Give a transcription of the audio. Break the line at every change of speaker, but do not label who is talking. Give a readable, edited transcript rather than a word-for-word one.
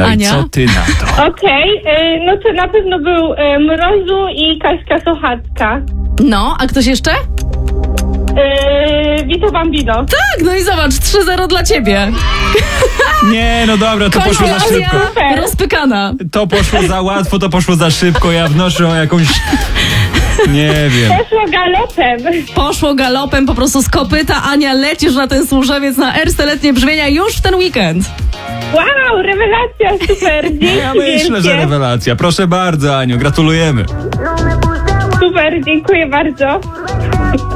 Ania?
co ty na to?
Okej, no to na pewno był Mrozu i Kaśka Sochacka.
No, a ktoś jeszcze?
Vito Bambino.
Tak, no i zobacz, 3-0 dla ciebie.
Nie, no dobra, to poszło za
Konkurencja
szybko.
Super.
rozpykana.
To poszło za łatwo, to poszło za szybko. Ja wnoszę o jakąś... Nie wiem.
Poszło galopem.
Poszło galopem po prostu z kopyta. Ania, lecisz na ten służewiec na Erste Letnie Brzmienia już w ten weekend.
Wow, rewelacja, super. Dzięki
Ja myślę, że
wielkie.
rewelacja. Proszę bardzo, Aniu, gratulujemy.
Super, dziękuję bardzo.